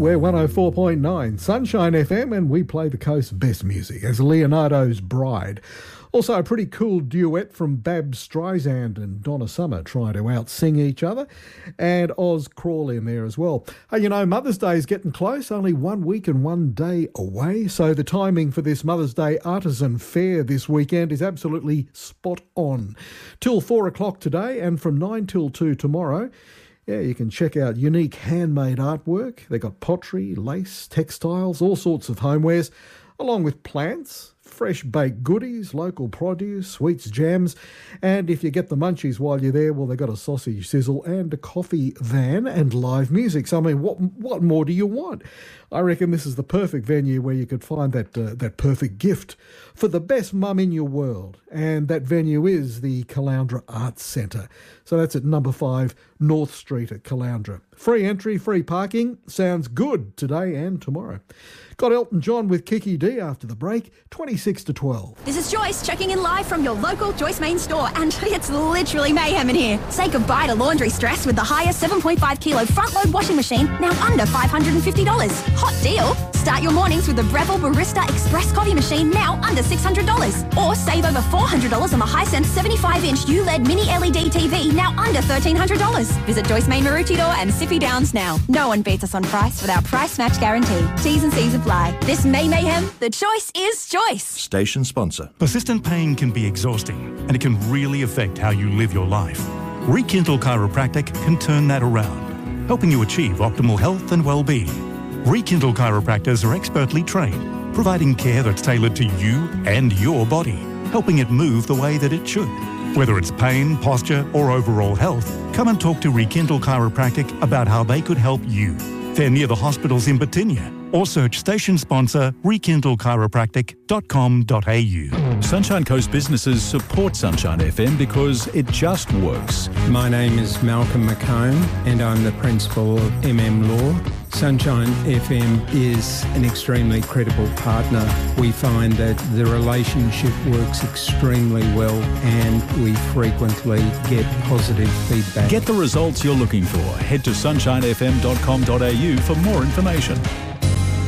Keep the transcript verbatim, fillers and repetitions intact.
we're one oh four point nine Sunshine F M, and we play the coast's best music as Leonardo's Bride. Also, a pretty cool duet from Bab Streisand and Donna Summer trying to out-sing each other, and Oz Crawley in there as well. Hey, you know, Mother's Day is getting close, only one week and one day away, so the timing for this Mother's Day artisan fair this weekend is absolutely spot on. Till four o'clock today, and from nine till two tomorrow, yeah, you can check out unique handmade artwork. They've got pottery, lace, textiles, all sorts of homewares, along with plants, fresh baked goodies, local produce, sweets, jams, and if you get the munchies while you're there, well, they've got a sausage sizzle and a coffee van and live music. So, I mean, what what more do you want? I reckon this is the perfect venue where you could find that uh, that perfect gift for the best mum in your world, and that venue is the Caloundra Arts Centre. So that's at number five North Street at Caloundra. Free entry, free parking. Sounds good today and tomorrow. Got Elton John with Kiki D after the break, twenty-six to twelve. This is Joyce checking in live from your local Joyce Main store, and it's literally mayhem in here. Say goodbye to laundry stress with the highest seven point five kilo front-load washing machine, now under five hundred fifty dollars. Hot deal! Start your mornings with the Breville Barista Express coffee machine, now under six hundred dollars. Or save over four hundred dollars on the Hisense seventy-five inch U L E D Mini L E D T V, now under thirteen hundred dollars. Visit Joyce Main Maroochydore and Sippy Downs now. No one beats us on price with our price match guarantee. T's and C's apply. This May Mayhem, the choice is Joyce. Station sponsor. Persistent pain can be exhausting, and it can really affect how you live your life. Rekindle Chiropractic can turn that around, helping you achieve optimal health and well-being. Rekindle chiropractors are expertly trained, providing care that's tailored to you and your body, helping it move the way that it should. Whether it's pain, posture, or overall health, come and talk to Rekindle Chiropractic about how they could help you. They're near the hospitals in Batinia, or search station sponsor rekindle chiropractic dot com dot a u. Sunshine Coast businesses support Sunshine F M because it just works. My name is Malcolm McComb, and I'm the principal of M M Law. Sunshine F M is an extremely credible partner. We find that the relationship works extremely well, and we frequently get positive feedback. Get the results you're looking for. Head to sunshine f m dot com dot a u for more information.